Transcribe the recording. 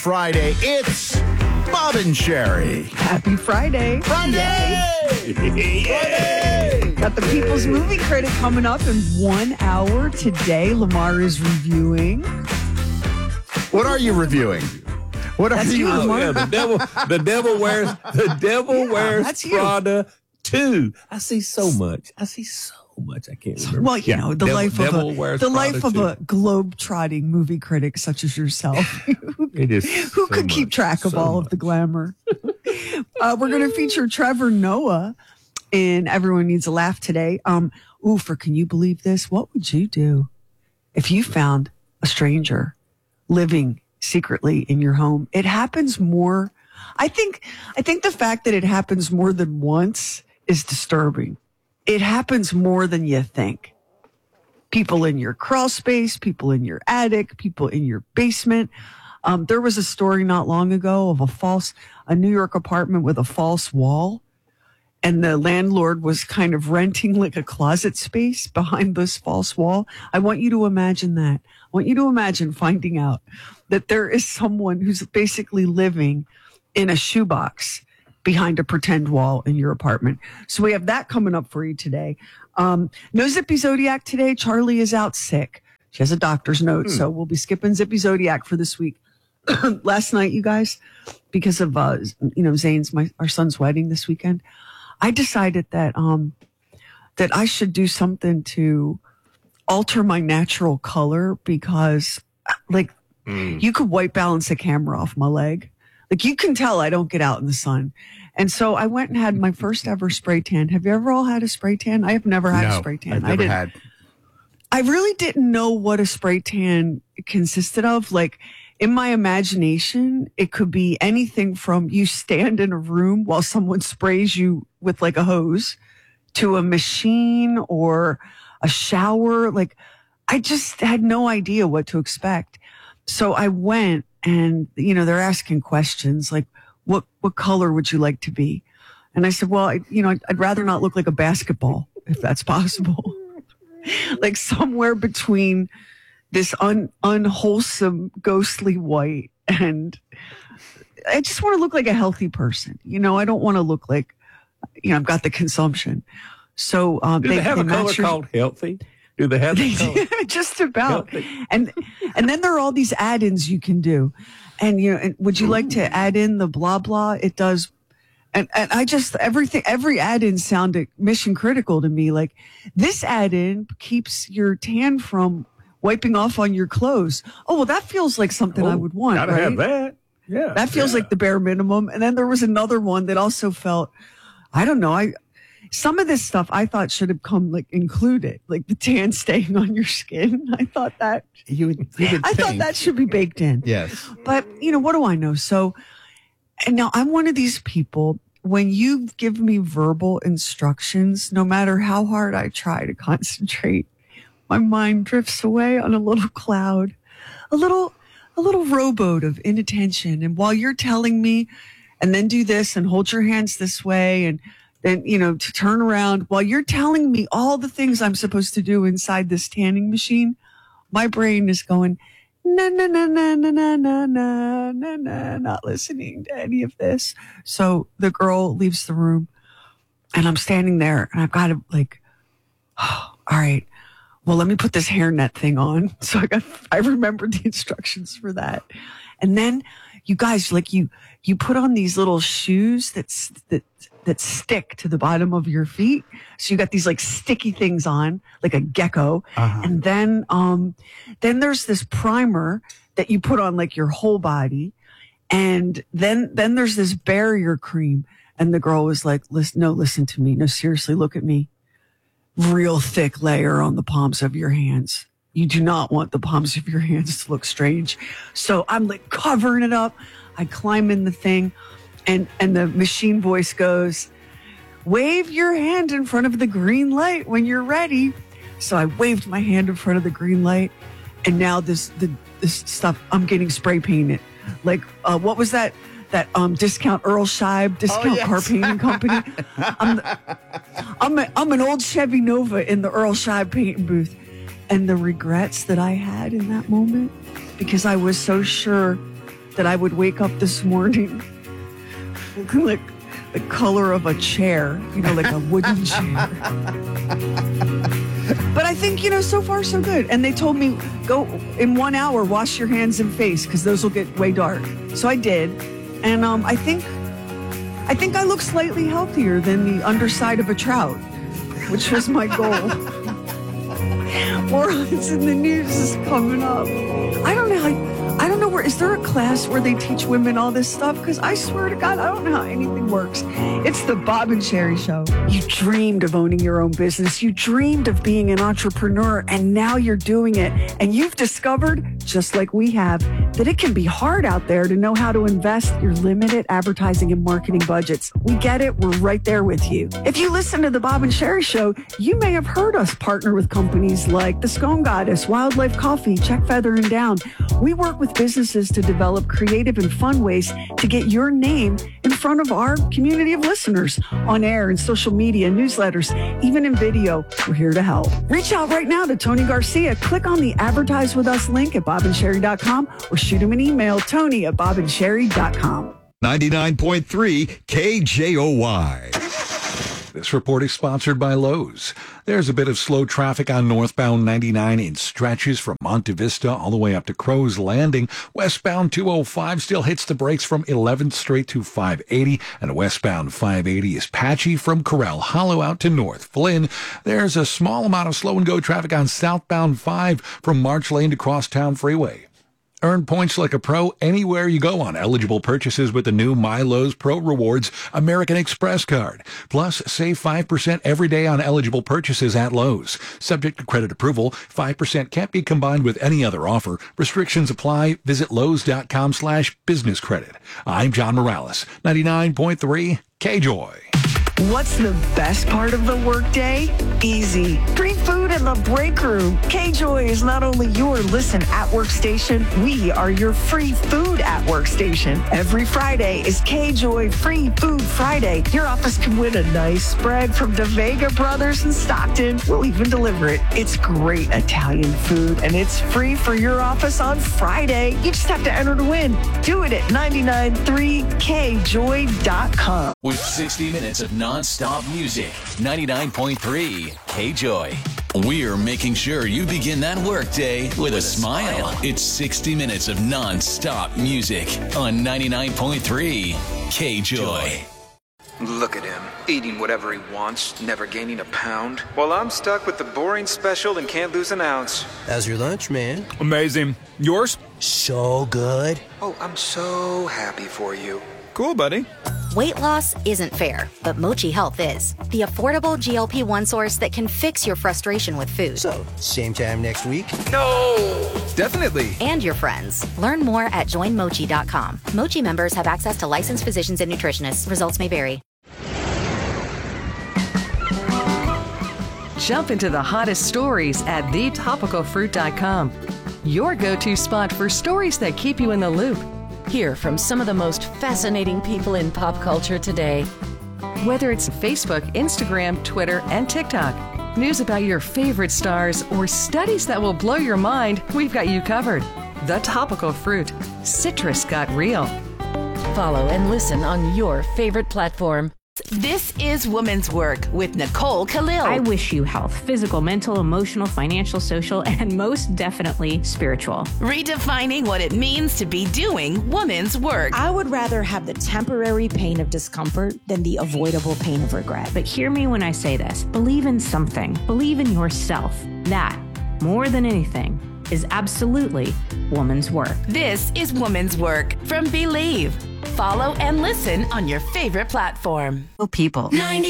Friday, it's Bob and Sherry. Happy Friday. Friday! Friday! Got the People's Movie Critic coming up in 1 hour. Today, Lamar is reviewing. What are you reviewing? What are That's you you, reviewing? Lamar. The devil wears that's you. Prada 2. I see so much. I can't remember. Well, you know, the life of Prada a globe-trotting movie critic such as yourself. It is Who so could keep much, track of so all of the glamour? We're going to feature Trevor Noah in Everyone Needs a Laugh today. For Can You Believe This? What would you do if you found a stranger living secretly in your home? It happens more. I think the fact that it happens more than once is disturbing. It happens more than you think. People in your crawl space, people in your attic, people in your basement. There was a story not long ago of a New York apartment with a false wall. And the landlord was kind of renting like a closet space behind this false wall. I want you to imagine that. I want you to imagine finding out that there is someone who's basically living in a shoebox behind a pretend wall in your apartment. So we have that coming up for you today. No Zippy Zodiac today. Charlie is out sick. She has a doctor's note, so we'll be skipping Zippy Zodiac for this week. Last night, you guys, because of Zane's our son's wedding this weekend, I decided that that I should do something to alter my natural color because, you could white balance a camera off my leg. Like, you can tell I don't get out in the sun. And so I went and had my first ever spray tan. Have you ever all had a spray tan? I have never had a spray tan. I've never had. I really didn't know what a spray tan consisted of. Like, in my imagination, it could be anything from you stand in a room while someone sprays you with like a hose to a machine or a shower. Like, I just had no idea what to expect. So I went and, they're asking questions like, what color would you like to be? And I said, well, I'd rather not look like a basketball if that's possible. Like somewhere between this unwholesome, ghostly white. And I just want to look like a healthy person. I don't want to look like, I've got the consumption. So Do they have a color called healthy? Do they have that color? Just about. And then there are all these add-ins you can do. And, and would you like to add in the blah, blah? It does. And I just, every add-in sounded mission critical to me. Like, this add-in keeps your tan from wiping off on your clothes. Oh, well, that feels like something I would want. Gotta right? have that. Yeah. That feels like the bare minimum. And then there was another one that also felt, I don't know, some of this stuff I thought should have come included, like the tan staying on your skin. I thought that thought that should be baked in. Yes. But what do I know? So, and now I'm one of these people, when you give me verbal instructions, no matter how hard I try to concentrate, my mind drifts away on a little cloud, a little rowboat of inattention. And while you're telling me, and then do this and hold your hands this way, and then, to turn around, while you're telling me all the things I'm supposed to do inside this tanning machine, my brain is going, na, na, na, na, na, na, na, na, na, na, not listening to any of this. So the girl leaves the room and I'm standing there and I've got to all right, well, let me put this hairnet thing on. So I remembered the instructions for that. And then you guys, you put on these little shoes that stick to the bottom of your feet. So you got these sticky things on, like a gecko. Uh-huh. And then there's this primer that you put on your whole body. And then there's this barrier cream. And the girl was like, listen to me. No, seriously, look at me. Real thick layer on the palms of your hands. You do not want the palms of your hands to look strange. So I'm covering it up. I climb in the thing. And the machine voice goes, wave your hand in front of the green light when you're ready. So I waved my hand in front of the green light. And now this stuff, I'm getting spray painted. What was that discount Earl Scheib car painting company? I'm an old Chevy Nova in the Earl Scheib painting booth. And the regrets that I had in that moment, because I was so sure that I would wake up this morning looking like the color of a chair, like a wooden chair. But I think, so far so good. And they told me, go in 1 hour, wash your hands and face because those will get way dark. So I did. And I think I look slightly healthier than the underside of a trout, which was my goal. Or it's in the news is coming up. I don't know where, is there a class where they teach women all this stuff? Because I swear to God, I don't know how anything works. It's the Bob and Sherry Show. You dreamed of owning your own business. You dreamed of being an entrepreneur, and now you're doing it. And you've discovered, just like we have, that it can be hard out there to know how to invest your limited advertising and marketing budgets. We get it. We're right there with you. If you listen to the Bob and Sherry Show, you may have heard us partner with companies like the Scone Goddess, Wildlife Coffee, Check Feather and Down. We work with businesses to develop creative and fun ways to get your name in front of our community of listeners on air and social media, newsletters, even in video. We're here to help. Reach out right now to Tony Garcia. Click on the Advertise With Us link at bobandsherry.com or shoot him an email, tony@bobandsherry.com. 99.3 KJOY. This report is sponsored by Lowe's. There's a bit of slow traffic on northbound 99 in stretches from Monte Vista all the way up to Crow's Landing. Westbound 205 still hits the brakes from 11th Street to 580, and westbound 580 is patchy from Corral Hollow out to North Flynn. There's a small amount of slow and go traffic on southbound 5 from March Lane to Crosstown Freeway. Earn points like a pro anywhere you go on eligible purchases with the new MyLowe's Pro Rewards American Express card. Plus, save 5% every day on eligible purchases at Lowe's. Subject to credit approval, 5% can't be combined with any other offer. Restrictions apply. Visit Lowe's.com/business credit. I'm John Morales, 99.3 KJOY. What's the best part of the workday? Easy. Free food in the break room. KJOY is not only your listen at workstation, we are your free food at workstation. Every Friday is KJOY Free Food Friday. Your office can win a nice spread from the Vega Brothers in Stockton. We'll even deliver it. It's great Italian food, and it's free for your office on Friday. You just have to enter to win. Do it at 993kjoy.com. With 60 minutes of non-stop music, 99.3 KJOY. We're making sure you begin that workday with a smile. It's 60 minutes of non-stop music on 99.3 KJOY. Look at him, eating whatever he wants, never gaining a pound. Well, I'm stuck with the boring special and can't lose an ounce. How's your lunch, man? Amazing. Yours? So good. Oh, I'm so happy for you. Cool, buddy. Weight loss isn't fair, but Mochi Health is. The affordable GLP-1 source that can fix your frustration with food. So, same time next week? No! Definitely. And your friends. Learn more at joinmochi.com. Mochi members have access to licensed physicians and nutritionists. Results may vary. Jump into the hottest stories at thetopicalfruit.com. Your go-to spot for stories that keep you in the loop. Hear from some of the most fascinating people in pop culture today. Whether it's Facebook, Instagram, Twitter, and TikTok, news about your favorite stars, or studies that will blow your mind, we've got you covered. The Topical Fruit. Citrus got real. Follow and listen on your favorite platform. This is Woman's Work with Nicole Khalil. I wish you health, physical, mental, emotional, financial, social, and most definitely spiritual. Redefining what it means to be doing woman's work. I would rather have the temporary pain of discomfort than the avoidable pain of regret. But hear me when I say this. Believe in something. Believe in yourself. That, more than anything, is absolutely woman's work. This is Woman's Work from Believe. Follow and listen on your favorite platform. People. 90